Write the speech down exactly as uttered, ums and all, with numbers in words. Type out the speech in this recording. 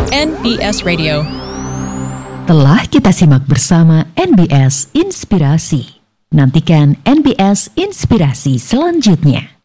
N B S Radio. Telah kita simak bersama N B S Inspirasi. Nantikan N B S Inspirasi selanjutnya.